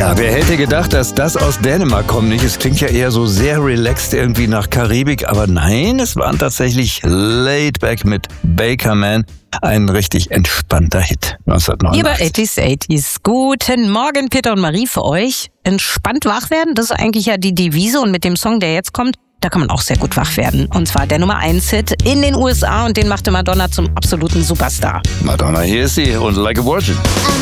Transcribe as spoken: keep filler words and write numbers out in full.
Ja, wer hätte gedacht, dass das aus Dänemark kommt, nicht? Es klingt ja eher so sehr relaxed irgendwie nach Karibik, aber nein, es waren tatsächlich Laid Back mit Baker Man. Ein richtig entspannter Hit neunzehnhundertneunundachtzig. Hier bei eighties eighties. Guten Morgen, Peter und Marie, für euch. Entspannt wach werden, das ist eigentlich ja die Devise. Und mit dem Song, der jetzt kommt, da kann man auch sehr gut wach werden. Und zwar der Nummer eins Hit in den U S A und den machte Madonna zum absoluten Superstar. Madonna, hier ist sie und Like a Virgin.